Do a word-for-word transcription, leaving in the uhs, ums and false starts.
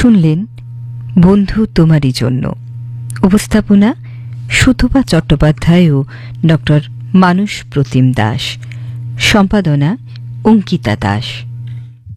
শুনলেন বন্ধু তোমারই জন্য। উপস্থাপনা সুতপা চট্টোপাধ্যায় ও ডক্টর মানস প্রতিম দাস। সম্পাদনা অঙ্কিতা দাস।